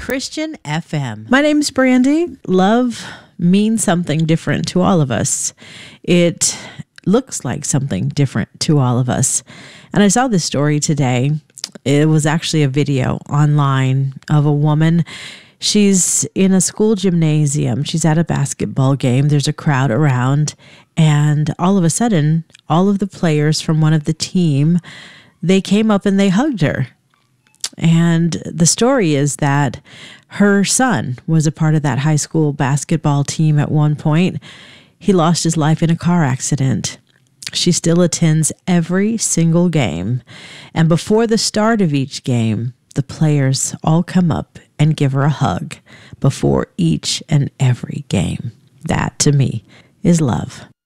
Christian FM. My name's Brandy. Love means something different to all of us. It looks like something different to all of us. And I saw this story today. It was actually a video online of a woman. She's in a school gymnasium. She's at a basketball game. There's a crowd around. And all of a sudden, all of the players from one of the team, they came up and they hugged her. And the story is that her son was a part of that high school basketball team at one point. He lost his life in a car accident. She still attends every single game. And before the start of each game, the players all come up and give her a hug before each and every game. That, to me, is love.